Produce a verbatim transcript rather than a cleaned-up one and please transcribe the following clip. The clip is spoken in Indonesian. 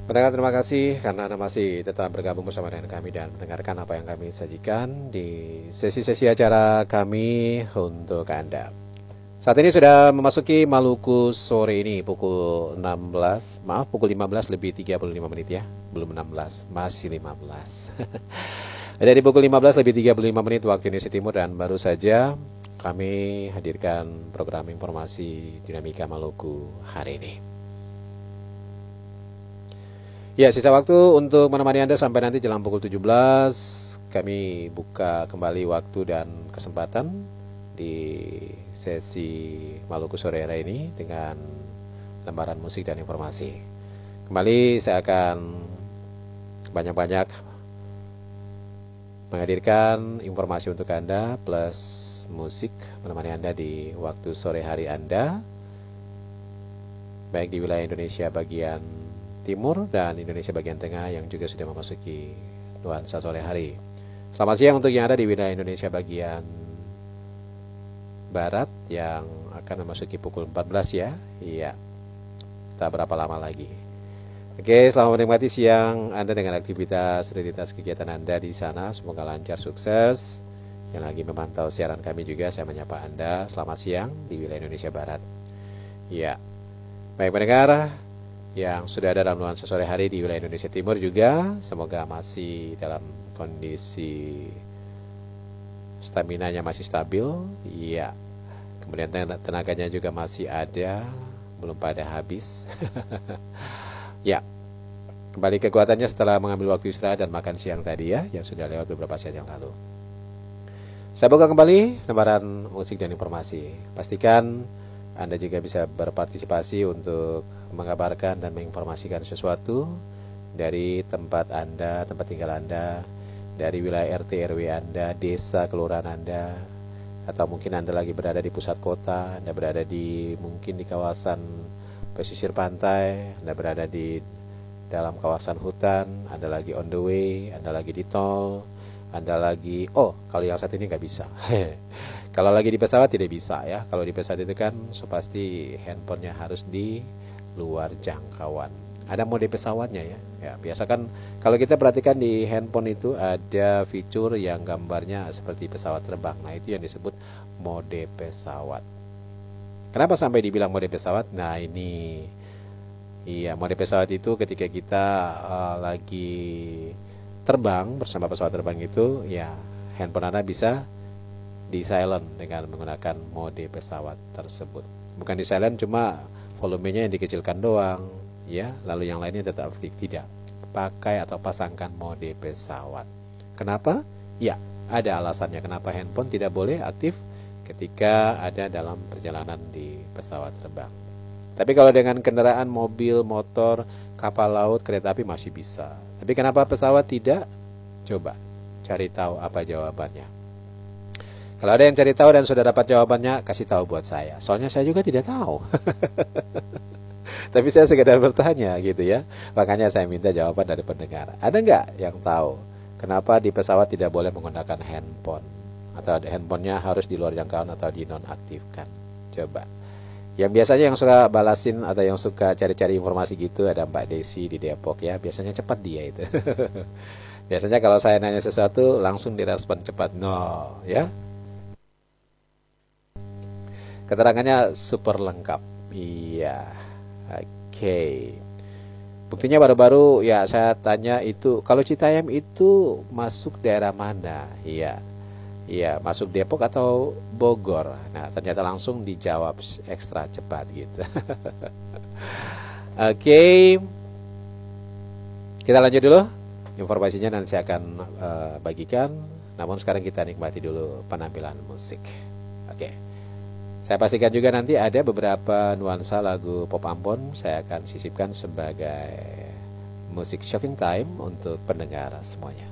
Pendengar, terima kasih karena Anda masih tetap bergabung bersama dengan kami dan mendengarkan apa yang kami sajikan di sesi-sesi acara kami untuk Anda. Saat ini sudah memasuki Maluku sore ini pukul enam belas, maaf pukul lima belas lebih tiga puluh lima menit ya. Belum enam belas, masih lima belas. Ada di pukul lima belas lebih tiga puluh lima menit waktu Indonesia Timur dan baru saja kami hadirkan program informasi Dinamika Maluku hari ini. Ya, sisa waktu untuk menemani Anda sampai nanti jelang pukul tujuh belas. Kami buka kembali waktu dan kesempatan di sesi Maluku sore hari ini dengan lembaran musik dan informasi. Kembali saya akan banyak-banyak menghadirkan informasi untuk Anda plus musik menemani Anda di waktu sore hari Anda, baik di wilayah Indonesia bagian Timur dan Indonesia bagian tengah yang juga sudah memasuki nuansa sore hari. Selamat siang untuk yang ada di wilayah Indonesia bagian Barat yang akan memasuki pukul empat belas ya. Iya, tak berapa lama lagi. Oke, selamat menikmati siang Anda dengan aktivitas rutinitas kegiatan Anda di sana. Semoga lancar, sukses. Yang lagi memantau siaran kami juga, saya menyapa Anda. Selamat siang di wilayah Indonesia Barat. Iya, baik pendengar yang sudah ada dalam nuansa sore hari di wilayah Indonesia Timur juga, semoga masih dalam kondisi staminanya masih stabil. Iya, kemudian tenaganya juga masih ada, belum pada habis. Ya, kembali kekuatannya setelah mengambil waktu istirahat dan makan siang tadi ya, yang sudah lewat beberapa saat yang lalu. Saya buka kembali lembaran musik dan informasi. Pastikan Anda juga bisa berpartisipasi untuk mengabarkan dan menginformasikan sesuatu dari tempat Anda, tempat tinggal Anda, dari wilayah R T R W Anda, desa, kelurahan Anda, atau mungkin Anda lagi berada di pusat kota, Anda berada di mungkin di kawasan pesisir pantai, Anda berada di dalam kawasan hutan, Anda lagi on the way, Anda lagi di tol, Anda lagi, oh kalau yang saat ini nggak bisa. Kalau lagi di pesawat tidak bisa ya. Kalau di pesawat itu kan so pasti handphonenya harus di luar jangkauan. Ada mode pesawatnya ya. Ya, biasa kan kalau kita perhatikan di handphone itu ada fitur yang gambarnya seperti pesawat terbang. Nah, itu yang disebut mode pesawat. Kenapa sampai dibilang mode pesawat? Nah, ini iya, mode pesawat itu ketika kita uh, lagi terbang bersama pesawat terbang itu, ya handphone Anda bisa di silent dengan menggunakan mode pesawat tersebut. Bukan di silent, cuma volumenya yang dikecilkan doang, ya. Lalu yang lainnya tetap aktif, tidak. Pakai atau pasangkan mode pesawat. Kenapa? Ya, ada alasannya kenapa handphone tidak boleh aktif ketika ada dalam perjalanan di pesawat terbang. Tapi kalau dengan kendaraan mobil, motor, kapal laut, kereta api masih bisa. Tapi kenapa pesawat tidak? Coba cari tahu apa jawabannya. Kalau ada yang cari tahu dan sudah dapat jawabannya, kasih tahu buat saya. Soalnya saya juga tidak tahu. Tapi saya sekedar bertanya gitu ya. Makanya saya minta jawaban dari pendengar. Ada nggak yang tahu kenapa di pesawat tidak boleh menggunakan handphone? Atau handphonenya harus di luar jangkauan atau dinonaktifkan? Coba. Yang biasanya yang suka balasin atau yang suka cari-cari informasi gitu ada Mbak Desi di Depok ya. Biasanya cepat dia itu. Biasanya kalau saya nanya sesuatu langsung direspon cepat. No, ya. Keterangannya super lengkap. Iya. Oke. Okay. Buktinya baru-baru ya saya tanya itu kalau Citayam itu masuk daerah mana? Iya. Iya, masuk Depok atau Bogor. Nah, ternyata langsung dijawab ekstra cepat gitu. Oke. Okay. Kita lanjut dulu. Informasinya nanti saya akan uh, bagikan. Namun sekarang kita nikmati dulu penampilan musik. Oke. Okay. Saya pastikan juga nanti ada beberapa nuansa lagu pop Ambon saya akan sisipkan sebagai musik shocking time untuk pendengar semuanya.